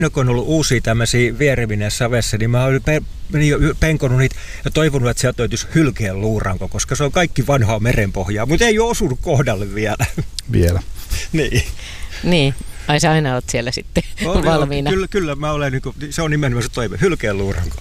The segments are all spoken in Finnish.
kun on ollut uusia tämmöisiä viereminen savessa, niin mä olen penkonut niitä ja toivonut, että sieltä löytyisi hylkeen luuranko, koska se on kaikki vanhaa merenpohjaa, mutta ei ole osunut kohdalle vielä. Vielä. Niin. Ai sä aina oot siellä sitten valmiina. Kyllä mä olen, se on nimenomaan se toive, hylkeen luuranko.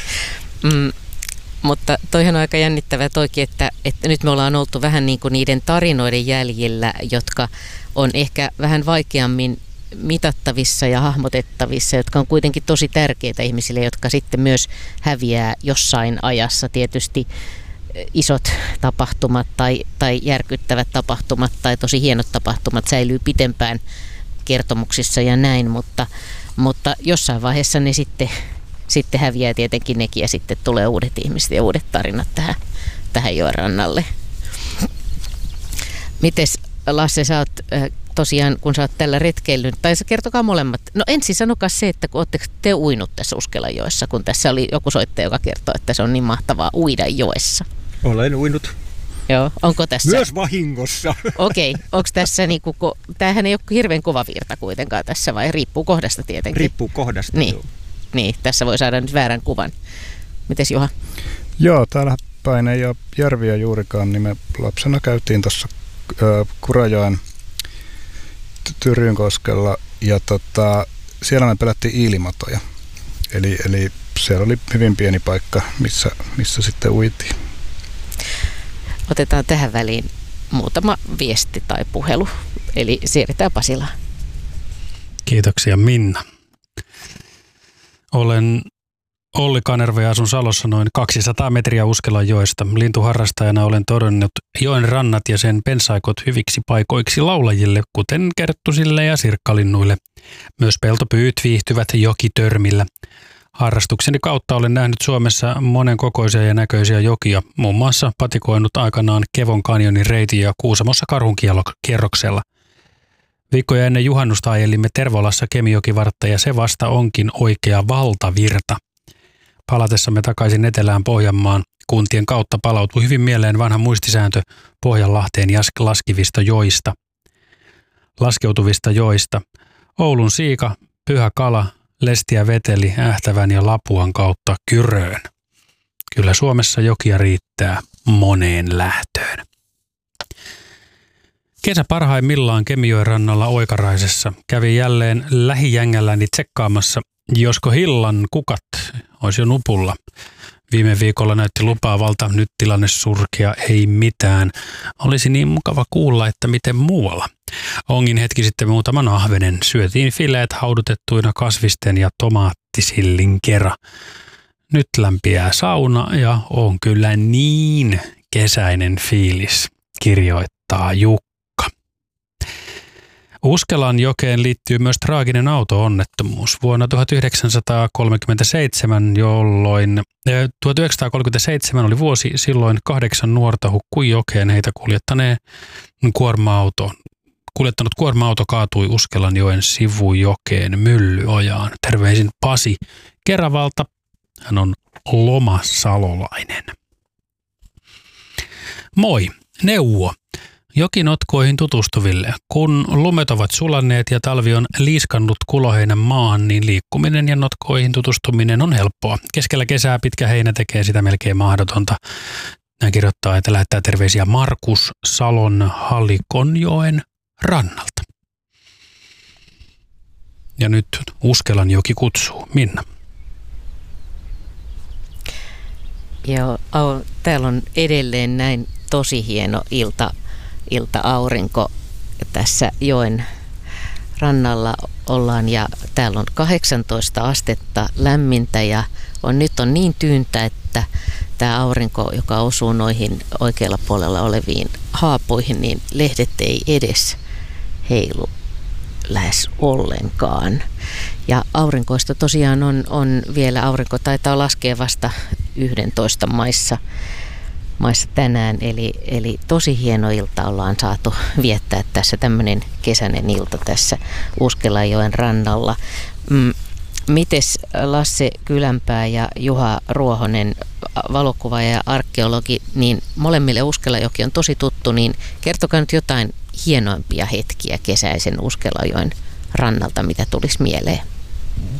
Mutta toihan on aika jännittävää toikin, että nyt me ollaan oltu vähän niin kuin niiden tarinoiden jäljillä, jotka on ehkä vähän vaikeammin mitattavissa ja hahmotettavissa, jotka on kuitenkin tosi tärkeitä ihmisille, jotka sitten myös häviää jossain ajassa. Tietysti isot tapahtumat tai järkyttävät tapahtumat tai tosi hienot tapahtumat säilyy pitempään kertomuksissa ja näin, mutta jossain vaiheessa ne sitten häviää tietenkin nekin ja sitten tulee uudet ihmiset ja uudet tarinat tähän joen rannalle. Mites Lasse, sä oot tosiaan, kun sä oot tällä retkeillyt, tai kertokaa molemmat. No ensin sanokaa se, että kun ootteko te uinut tässä Uskelanjoessa, kun tässä oli joku soittaja, joka kertoo, että se on niin mahtavaa uida joessa. Olen uinut. Joo, onko tässä? Myös vahingossa. Okei, onko tässä niinku, tämähän ei ole hirveän kova virta kuitenkaan tässä, vai riippuu kohdasta tietenkin? Riippuu kohdasta, Niin, tässä voi saada nyt väärän kuvan. Mites Juha? Joo, täällä päin ei ole järviä juurikaan, niin me lapsena käytiin tuossa Kurajoen Tyrynkoskella ja siellä me pelättiin iilimatoja. Eli siellä oli hyvin pieni paikka, missä sitten uitiin. Otetaan tähän väliin muutama viesti tai puhelu. Eli siirretään Pasilaan. Kiitoksia Minna. Olen Olli Kanerva ja asun Salossa noin 200 metriä Uskelanjoesta. Lintuharrastajana olen todennut joen rannat ja sen pensaikot hyviksi paikoiksi laulajille, kuten kerttusille ja sirkkalinnuille. Myös peltopyyt viihtyvät jokitörmillä. Harrastukseni kautta olen nähnyt Suomessa monen kokoisia ja näköisiä jokia, muun muassa patikoinut aikanaan Kevon kanjonin reitin ja Kuusamossa karhunkierroksella. Viikkoja ennen juhannusta ajelimme Tervolassa Kemijokivartta ja se vasta onkin oikea valtavirta. Palatessamme takaisin etelään Pohjanmaan kuntien kautta palautui hyvin mieleen vanha muistisääntö Pohjanlahteen laskeutuvista joista. Oulun Siika, Pyhä Kala, Lestiä veteli Ähtävän ja Lapuan kautta Kyröön. Kyllä Suomessa jokia riittää moneen lähtöön. Kesä parhaimmillaan Kemijoen rannalla Oikaraisessa kävi jälleen lähijängälläni tsekkaamassa, josko hillan kukat olisi jo nupulla. Viime viikolla näytti lupaavalta, nyt tilanne surkea, ei mitään. Olisi niin mukava kuulla, että miten muualla. Ongin hetki sitten muutaman ahvenen. Syötiin fileet haudutettuina kasvisten ja tomaattisillin kera. Nyt lämpiää sauna ja on kyllä niin kesäinen fiilis, kirjoittaa Jukka. Uskelanjokeen liittyy myös traaginen auto-onnettomuus. Vuonna 1937, jolloin 1937 oli vuosi, silloin 8 nuorta hukkui jokeen heitä kuljettanut kuorma-auto kaatui Uskelanjoen sivujokeen Myllyojaan. Terveisin Pasi Keravalta. Hän on lomasalolainen. Moi, neuvo jokinotkoihin tutustuville. Kun lumet ovat sulanneet ja talvi on liiskannut kuloheinän maahan, niin liikkuminen ja notkoihin tutustuminen on helppoa. Keskellä kesää pitkä heinä tekee sitä melkein mahdotonta. Näin kirjoittaa, että lähettää terveisiä Markus Salon Halikonjoen rannalta. Ja nyt Uskelanjoki kutsuu. Minna. Joo, täällä on edelleen näin tosi hieno ilta-aurinko. Tässä joen rannalla ollaan ja täällä on 18 astetta lämmintä ja nyt on niin tyyntä, että tämä aurinko, joka osuu noihin oikealla puolella oleviin haapoihin, niin lehdet ei edes heilu lähes ollenkaan. Ja aurinkoista tosiaan on vielä, aurinko taitaa laskea vasta 11 maissa tänään, eli tosi hieno ilta ollaan saatu viettää tässä, tämmöinen kesäinen ilta tässä Uskelanjoen rannalla. Mites Lasse Kylänpää ja Juha Ruohonen, valokuvaaja ja arkeologi, niin molemmille Uskelanjoki on tosi tuttu, niin kertokaa nyt jotain hienoimpia hetkiä kesäisen Uskelanjoen rannalta, mitä tulisi mieleen.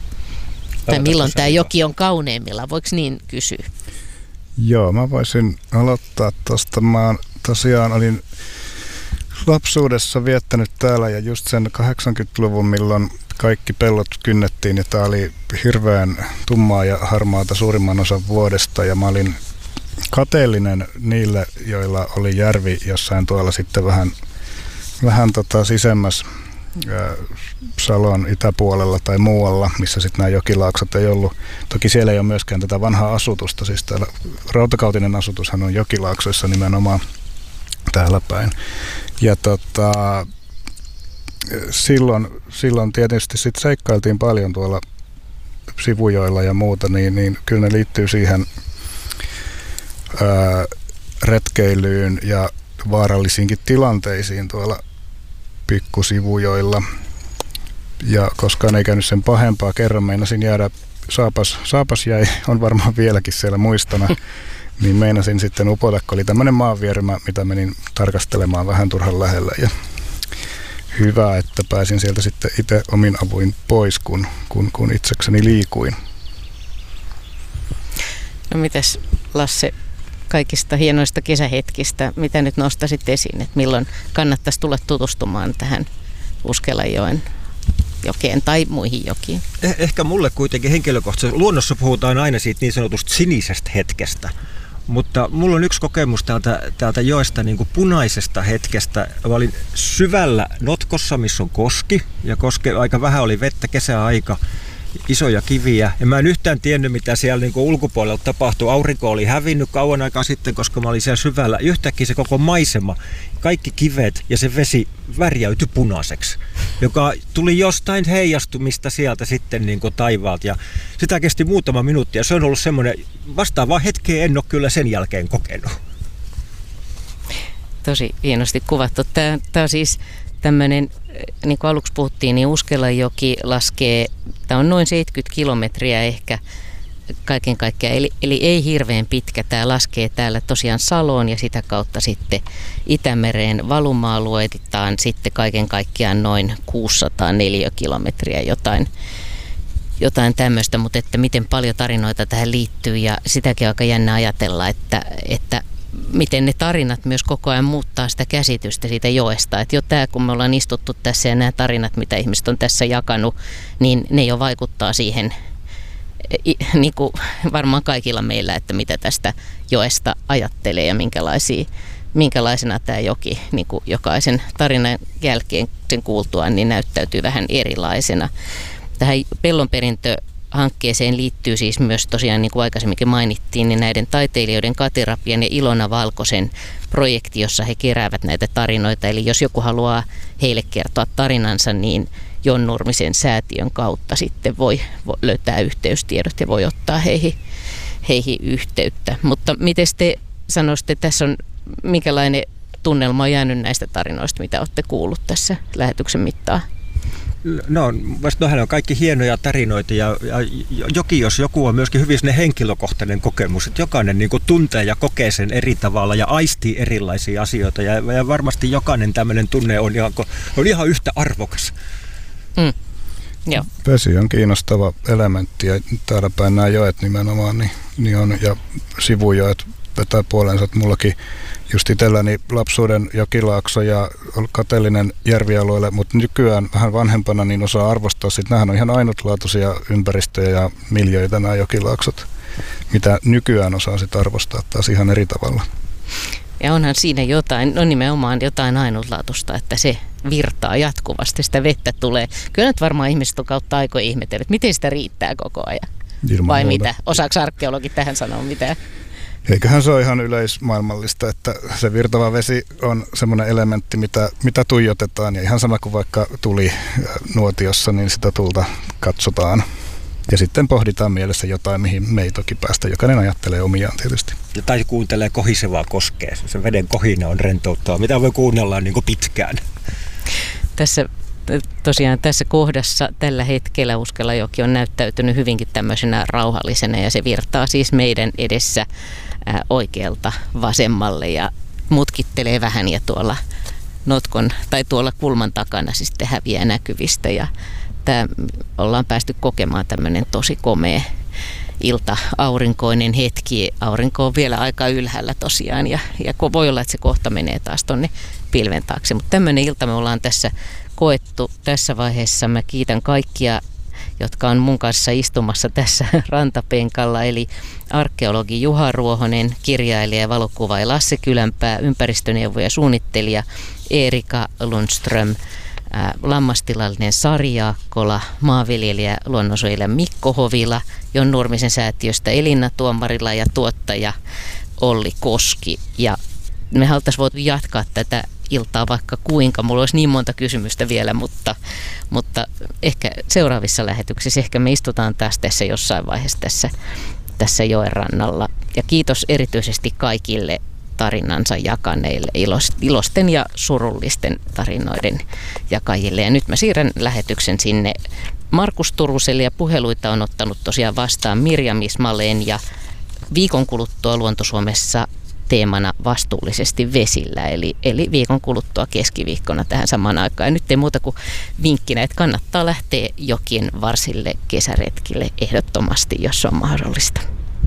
Tai milloin tämä joki on kauneimmillaan, voiko niin kysyä? Joo, mä voisin aloittaa tuosta. Mä tosiaan olin lapsuudessa viettänyt täällä ja just sen 80-luvun, milloin kaikki pellot kynnettiin ja tää oli hirveän tummaa ja harmaata suurimman osan vuodesta ja mä olin kateellinen niille, joilla oli järvi jossain tuolla sitten vähän sisemmäs Salon itäpuolella tai muualla, missä sitten nämä jokilaaksot ei ollut. Toki siellä ei ole myöskään tätä vanhaa asutusta, siis täällä rautakautinen asutushan on jokilaaksoissa nimenomaan täällä päin. Ja silloin tietysti sitten seikkailtiin paljon tuolla sivujoilla ja muuta, niin kyllä ne liittyy siihen retkeilyyn ja vaarallisiinkin tilanteisiin tuolla pikkusivujoilla. Ja koskaan ei käynyt sen pahempaa, kerran meinasin jäädä, saapas jäi, on varmaan vieläkin siellä muistona, niin meinasin sitten upota, kun oli tämmöinen maanviermä, mitä menin tarkastelemaan vähän turhan lähellä. Ja hyvä, että pääsin sieltä sitten itse omin avuin pois, kun itsekseni liikuin. No mites Lasse, kaikista hienoista kesähetkistä, mitä nyt nostaisit esiin, että milloin kannattaisi tulla tutustumaan tähän Uskelajoen jokeen tai muihin jokiin? Ehkä mulle kuitenkin henkilökohtaisesti, luonnossa puhutaan aina siitä niin sanotusta sinisestä hetkestä, mutta mulla on yksi kokemus täältä joesta niin kuin punaisesta hetkestä. Mä olin syvällä notkossa, missä on koski, ja aika vähän oli vettä, kesäaika, isoja kiviä. Ja mä en yhtään tiennyt, mitä siellä niin kuin ulkopuolella tapahtui. Aurinko oli hävinnyt kauan aikaa sitten, koska mä olin siellä syvällä. Yhtäkkiä se koko maisema, kaikki kivet ja se vesi värjäytyi punaiseksi, joka tuli jostain heijastumista sieltä sitten niin kuin taivaalta. Ja sitä kesti muutama minuutti ja se on ollut semmoinen vastaava hetkeä, en ole kyllä sen jälkeen kokenut. Tosi hienosti kuvattu. Tämä on siis tämmöinen, niin kuin aluksi puhuttiin, niin Uskelajoki laskee, tämä on noin 70 kilometriä ehkä kaiken kaikkiaan, eli ei hirveän pitkä. Tämä laskee täällä tosiaan Saloon ja sitä kautta sitten Itämereen valuma-alueitaan sitten kaiken kaikkiaan noin 604 kilometriä jotain tämmöistä, mutta että miten paljon tarinoita tähän liittyy ja sitäkin on aika jännä ajatella, että miten ne tarinat myös koko ajan muuttaa sitä käsitystä siitä joesta. Että jo tämä, kun me ollaan istuttu tässä ja nämä tarinat, mitä ihmiset on tässä jakanut, niin ne jo vaikuttaa siihen, niin kuin varmaan kaikilla meillä, että mitä tästä joesta ajattelee ja minkälaisena tämä joki niin kuin jokaisen tarinan jälkeen sen kuultuaan niin näyttäytyy vähän erilaisena. Tähän Pellonperintö-hankkeeseen liittyy siis myös tosiaan, niin kuin aikaisemminkin mainittiin, niin näiden taiteilijoiden Kati Rapian ja Ilona Valkosen projekti, jossa he keräävät näitä tarinoita. Eli jos joku haluaa heille kertoa tarinansa, niin Jon Nurmisen säätiön kautta sitten voi löytää yhteystiedot ja voi ottaa heihin yhteyttä. Mutta miten te sanoisitte, tässä on minkälainen tunnelma on jäänyt näistä tarinoista, mitä olette kuullut tässä lähetyksen mittaan? No, nehän on kaikki hienoja tarinoita ja joki, jos joku on myöskin hyvin henkilökohtainen kokemus, että jokainen niin kuin tuntee ja kokee sen eri tavalla ja aistii erilaisia asioita ja varmasti jokainen tämmöinen tunne on ihan yhtä arvokas. Joo. Vesi on kiinnostava elementti ja täällä päin nämä joet nimenomaan niin on, ja sivujoet vetää puoleensa, että mullakin just itselläni lapsuuden jokilaakso ja kateellinen järvialueelle, mutta nykyään vähän vanhempana niin osaa arvostaa sitä. Nämähän on ihan ainutlaatuisia ympäristöjä ja miljöitä nämä jokilaaksot, mitä nykyään osaa sitä arvostaa taas ihan eri tavalla. Ja onhan siinä jotain, no nimenomaan jotain ainutlaatuista, että se virtaa jatkuvasti, sitä vettä tulee. Kyllä nyt varmaan ihmiset on kautta aikoja ihmetellyt, miten sitä riittää koko ajan. Ilman vai muuta. mitä? Osaako arkeologit tähän sanoa mitään? Eiköhän se ole ihan yleismaailmallista, että se virtava vesi on semmoinen elementti, mitä tuijotetaan. Ja ihan sama kuin vaikka tuli nuotiossa, niin sitä tulta katsotaan. Ja sitten pohditaan mielessä jotain, mihin me ei toki päästä. Jokainen ajattelee omiaan tietysti. Tai kuuntelee kohisevaa koskea. Se veden kohina on rentouttava. Mitä voi kuunnella niin kuin pitkään? Tässä kohdassa tällä hetkellä Uskelajoki on näyttäytynyt hyvinkin tämmöisenä rauhallisena ja se virtaa siis meidän edessä oikealta vasemmalle ja mutkittelee vähän ja tuolla notkon tai tuolla kulman takana sitten häviää näkyvistä ja että ollaan päästy kokemaan tämmöinen tosi komea ilta, aurinkoinen hetki. Aurinko on vielä aika ylhäällä tosiaan ja voi olla, että se kohta menee taas tonne pilven taakse. Mutta tämmöinen ilta me ollaan tässä koettu tässä vaiheessa. Mä kiitän kaikkia, jotka on mun kanssa istumassa tässä rantapenkalla, eli arkeologi Juha Ruohonen, kirjailija ja valokuvaaja Lasse Kylänpää, ympäristöneuvoja ja suunnittelija Erika Lundström, lammastilallinen Sari Jaakkola, maanviljelijä luonnonsuojelija Mikko Hovila, Jon Nurmisen säätiöstä Elina Tuomarila ja tuottaja Olli Koski. Ja me haluttaisiin voitu jatkaa tätä iltaa vaikka kuinka. Mulla olisi niin monta kysymystä vielä, mutta ehkä seuraavissa lähetyksissä, ehkä me istutaan taas tässä jossain vaiheessa tässä joen rannalla. Ja kiitos erityisesti kaikille tarinansa jakaneille, ilosten ja surullisten tarinoiden jakajille. Ja nyt mä siirrän lähetyksen sinne Markus Turuselle, ja puheluita on ottanut tosiaan vastaan Mirjam Ismaleen, ja viikon kuluttua Luonto-Suomessa teemana vastuullisesti vesillä, eli viikon kuluttua keskiviikkona tähän samaan aikaan. Ja nyt ei muuta kuin vinkkinä, että kannattaa lähteä jokien varsille kesäretkille ehdottomasti, jos on mahdollista.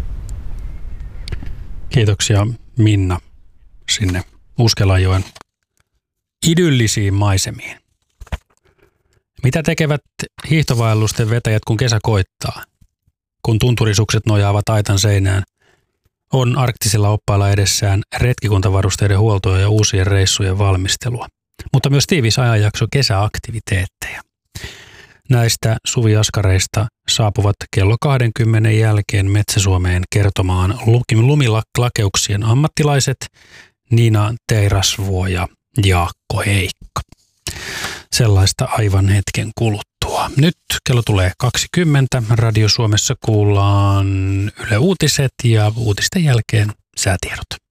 Kiitoksia Minna sinne Uskelanjoen idyllisiin maisemiin. Mitä tekevät hiihtovaellusten vetäjät, kun kesä koittaa? Kun tunturisukset nojaavat aitan seinään, on arktisilla oppailla edessään retkikuntavarusteiden huoltoa ja uusien reissujen valmistelua, mutta myös tiivis ajanjakso kesäaktiviteetteja. Näistä suviaskareista saapuvat kello 20 jälkeen Metsä-Suomeen kertomaan lumilakeuksien ammattilaiset Nina Teirasvuo ja Jaakko Heikko. Sellaista aivan hetken kuluttua. Nyt kello tulee 20. Radio Suomessa kuullaan Yle Uutiset ja uutisten jälkeen säätiedot.